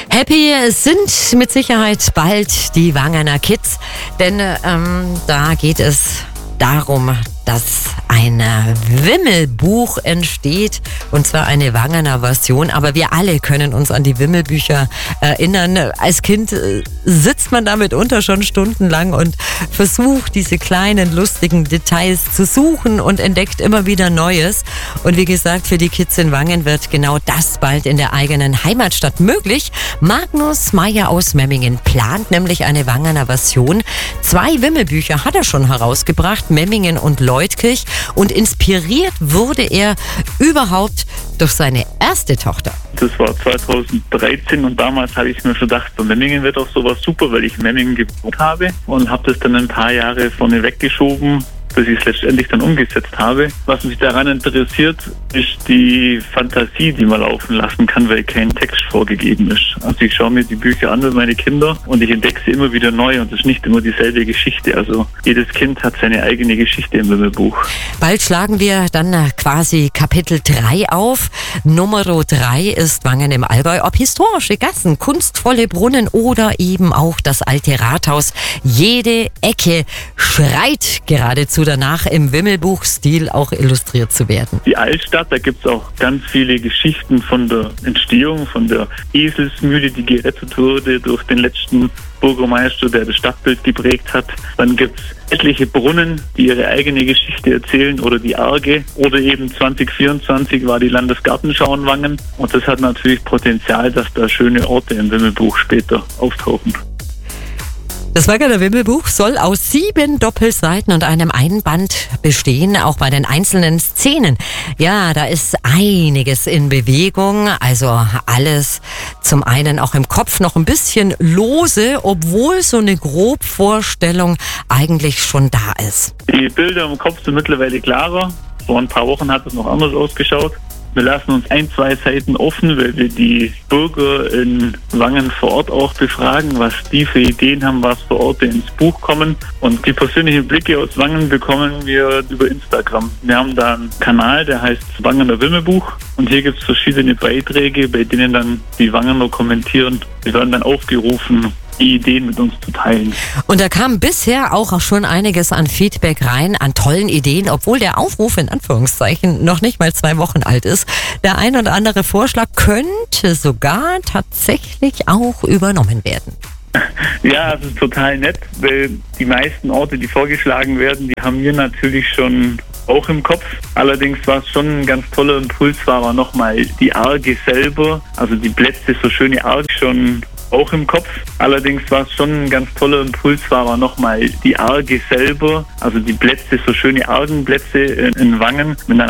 Happy sind mit Sicherheit bald die Wangener Kids, denn da geht es darum, dass ein Wimmelbuch entsteht, und zwar eine Wangener Version. Aber wir alle können uns an die Wimmelbücher erinnern. Als Kind sitzt man da mitunter schon stundenlang und versucht, diese kleinen, lustigen Details zu suchen und entdeckt immer wieder Neues. Und wie gesagt, für die Kids in Wangen wird genau das bald in der eigenen Heimatstadt möglich. Magnus Meyer aus Memmingen plant nämlich eine Wangener Version. 2 Wimmelbücher hat er schon herausgebracht, Memmingen und Leutkirch. Und inspiriert wurde er überhaupt durch seine erste Tochter. Das war 2013 und damals habe ich mir schon gedacht, Memmingen wird auch sowas super, weil ich in Memmingen gewohnt habe und habe das dann ein paar Jahre vorne weggeschoben, bis ich es letztendlich dann umgesetzt habe. Was mich daran interessiert, ist die Fantasie, die man laufen lassen kann, weil kein Text vorgegeben ist. Also ich schaue mir die Bücher an mit meinen Kindern und ich entdecke sie immer wieder neu und es ist nicht immer dieselbe Geschichte. Also jedes Kind hat seine eigene Geschichte im Wimmelbuch. Bald schlagen wir dann quasi Kapitel 3 auf. Nummer 3 ist Wangen im Allgäu. Ob historische Gassen, kunstvolle Brunnen oder eben auch das alte Rathaus. Jede Ecke schreit geradezu danach, im Wimmelbuchstil auch illustriert zu werden. Die Altstadt, da gibt es auch ganz viele Geschichten von der Entstehung, von der Eselsmühle, die gerettet wurde durch den letzten Bürgermeister, der das Stadtbild geprägt hat. Dann gibt es etliche Brunnen, die ihre eigene Geschichte erzählen, oder die Arge. Oder eben 2024 war die Landesgartenschau in Wangen. Und das hat natürlich Potenzial, dass da schöne Orte im Wimmelbuch später auftauchen. Das Wangener Wimmelbuch soll aus 7 Doppelseiten und einem Einband bestehen, auch bei den einzelnen Szenen. Ja, da ist einiges in Bewegung, also alles zum einen auch im Kopf noch ein bisschen lose, obwohl so eine Grobvorstellung eigentlich schon da ist. Die Bilder im Kopf sind mittlerweile klarer. Vor ein paar Wochen hat es noch anders ausgeschaut. Wir lassen uns 1-2 Seiten offen, weil wir die Bürger in Wangen vor Ort auch befragen, was die für Ideen haben, was für Orte ins Buch kommen. Und die persönlichen Blicke aus Wangen bekommen wir über Instagram. Wir haben da einen Kanal, der heißt Wangener Wimmelbuch. Und hier gibt es verschiedene Beiträge, bei denen dann die Wangener kommentieren. Wir werden dann aufgerufen, die Ideen mit uns zu teilen. Und da kam bisher auch schon einiges an Feedback rein, an tollen Ideen, obwohl der Aufruf in Anführungszeichen noch nicht mal 2 Wochen alt ist. Der ein oder andere Vorschlag könnte sogar tatsächlich auch übernommen werden. Ja, das ist total nett, weil die meisten Orte, die vorgeschlagen werden, die haben wir natürlich schon auch im Kopf. Allerdings war es schon ein ganz toller Impuls, war nochmal die Arge selber, also die Plätze, so schöne Arge schon auch im Kopf. Allerdings war es schon ein ganz toller Impuls, war nochmal die Arge selber, also die Plätze, so schöne Argenplätze in Wangen mit einer